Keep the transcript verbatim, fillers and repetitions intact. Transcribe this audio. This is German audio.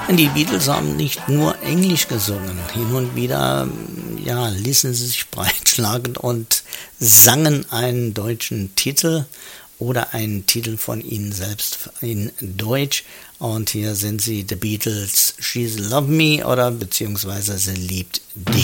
Die Beatles haben nicht nur Englisch gesungen. Hin und wieder, ja, ließen sie sich breitschlagen und sangen einen deutschen Titel oder einen Titel von ihnen selbst in Deutsch. Und hier sind sie, The Beatles, She's Love Me oder beziehungsweise Sie liebt dich.